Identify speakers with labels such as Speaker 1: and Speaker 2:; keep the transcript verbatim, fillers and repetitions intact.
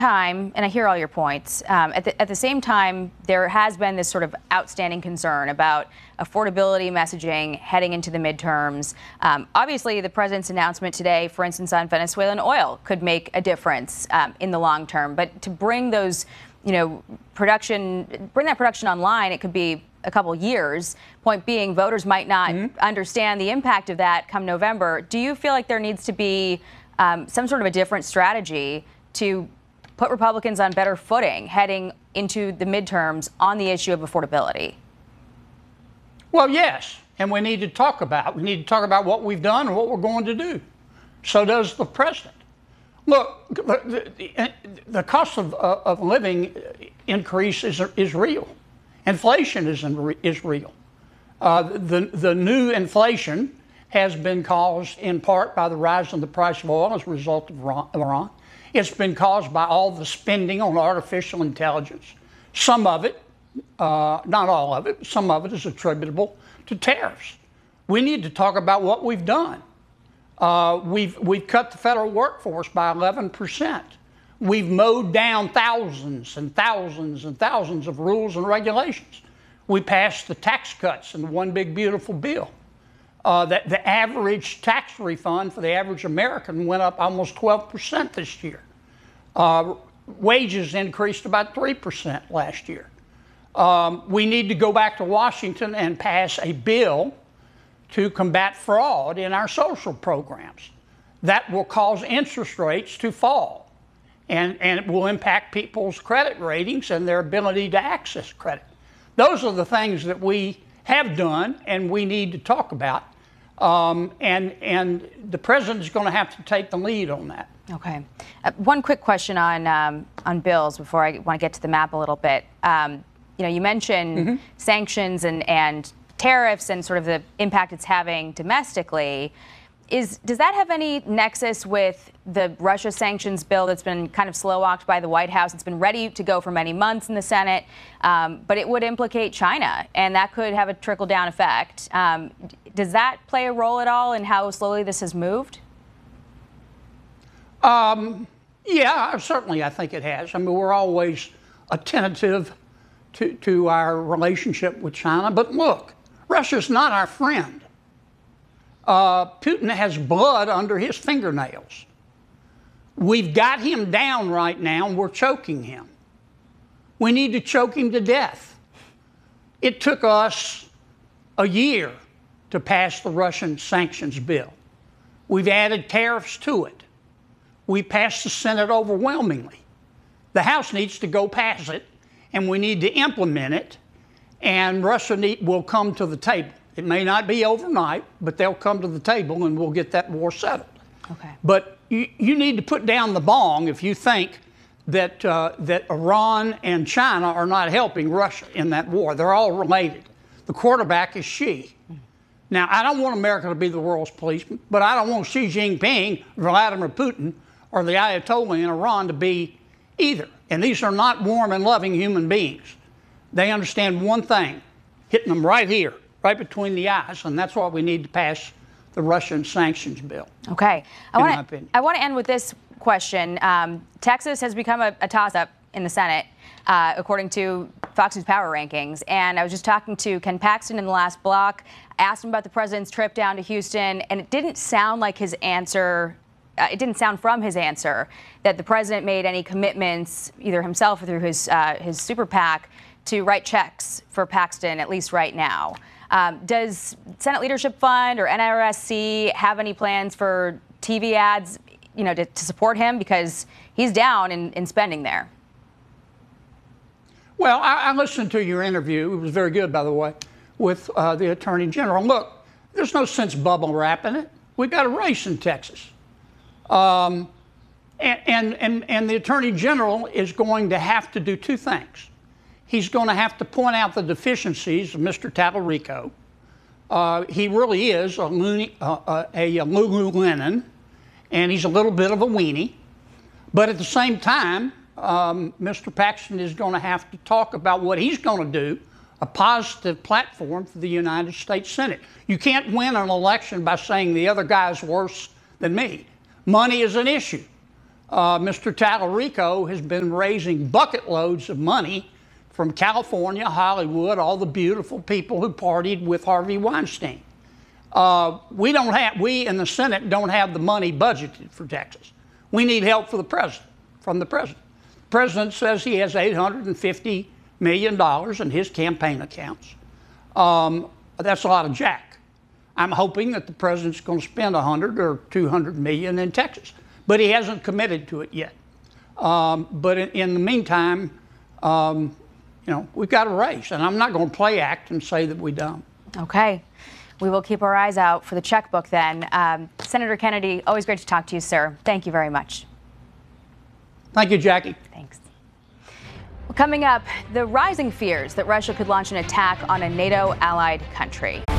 Speaker 1: time, and I hear all your points, um, at, the, at the same time, there has been this sort of outstanding concern about affordability messaging heading into the midterms. Um, obviously, the president's announcement today, for instance, on Venezuelan oil could make a difference um, in the long term. But to bring those, you know, production, bring that production online, it could be a couple years. Point being, voters might not mm-hmm. understand the impact of that come November. Do you feel like there needs to be um, some sort of a different strategy to put Republicans on better footing heading into the midterms on the issue of affordability?
Speaker 2: Well, yes, and we need to talk about. We need to talk about what we've done and what we're going to do. So does the president. Look, the, the, the cost of, uh, of living increase is, is real. Inflation is, is real. Uh, the, the new inflation has been caused in part by the rise in the price of oil as a result of Iran. It's been caused by all the spending on artificial intelligence. Some of it, uh, not all of it, some of it is attributable to tariffs. We need to talk about what we've done. Uh, we've, we've cut the federal workforce by eleven percent. We've mowed down thousands and thousands and thousands of rules and regulations. We passed the tax cuts in the One Big Beautiful Bill. Uh, that the average tax refund for the average American went up almost twelve percent this year. Uh, wages increased about three percent last year. Um, we need to go back to Washington and pass a bill to combat fraud in our social programs. That will cause interest rates to fall, and, and it will impact people's credit ratings and their ability to access credit. Those are the things that we have done and we need to talk about. Um, and, and the president is going to have to take the lead on that.
Speaker 1: Okay. Uh, one quick question on, um, on bills before I want to get to the map a little bit. Um, you know, you mentioned mm-hmm. sanctions and, and tariffs and sort of the impact it's having domestically. Is, does that have any nexus with the Russia sanctions bill that's been kind of slow-walked by the White House? It's been ready to go for many months in the Senate, um, but it would implicate China, and that could have a trickle-down effect. Um, does that play a role at all in how slowly this has moved?
Speaker 2: Um, yeah, certainly I think it has. I mean, we're always attentive to, to our relationship with China, but look, Russia's not our friend. Uh, Putin has blood under his fingernails. We've got him down right now, and we're choking him. We need to choke him to death. It took us a year to pass the Russian sanctions bill. We've added tariffs to it. We passed the Senate overwhelmingly. The House needs to go pass it, and we need to implement it, and Russia need, will come to the table. It may not be overnight, but they'll come to the table and we'll get that war settled.
Speaker 1: Okay.
Speaker 2: But you, you need to put down the bong if you think that, uh, that Iran and China are not helping Russia in that war. They're all related. The quarterback is Xi. Now, I don't want America to be the world's policeman, but I don't want Xi Jinping, Vladimir Putin, or the Ayatollah in Iran to be either. And these are not warm and loving human beings. They understand one thing, hitting them right here, right between the eyes, and that's why we need to pass the Russian sanctions bill.
Speaker 1: Okay. I want to I want to end with this question. Um, Texas has become a, a toss-up in the Senate, uh, according to Fox News Power Rankings. And I was just talking to Ken Paxton in the last block, asked him about the president's trip down to Houston, and it didn't sound like his answer, uh, it didn't sound from his answer that the president made any commitments, either himself or through his, uh, his super PAC, to write checks for Paxton, at least right now. Um, does Senate Leadership Fund or N R S C have any plans for T V ads, you know, to, to support him? Because he's down in, in spending there.
Speaker 2: Well, I, I listened to your interview. It was very good, by the way, with uh, the Attorney General. Look, there's no sense bubble wrapping it. We've got a race in Texas. Um, and, and, and, and the Attorney General is going to have to do two things. He's going to have to point out the deficiencies of Mister Tallarico. Uh, he really is a, loony, uh, a, a Lululemon, and he's a little bit of a weenie. But at the same time, um, Mister Paxton is going to have to talk about what he's going to do, a positive platform for the United States Senate. You can't win an election by saying the other guy's worse than me. Money is an issue. uh, Mister Tallarico has been raising bucket loads of money from California, Hollywood, all the beautiful people who partied with Harvey Weinstein. Uh, we don't have, we in the Senate don't have the money budgeted for Texas. We need help for the president, from the president. The president says he has eight hundred fifty million dollars in his campaign accounts. Um, that's a lot of jack. I'm hoping that the president's going to spend one hundred or two hundred million in Texas, but he hasn't committed to it yet. Um, but in, in the meantime, um, you know, we've got a race, and I'm not going to play act and say that we don't.
Speaker 1: Okay. We will keep our eyes out for the checkbook then. Um, Senator Kennedy, always great to talk to you, sir. Thank you very much.
Speaker 2: Thank you, Jackie.
Speaker 1: Thanks. Well, coming up, the rising fears that Russia could launch an attack on a NATO allied country.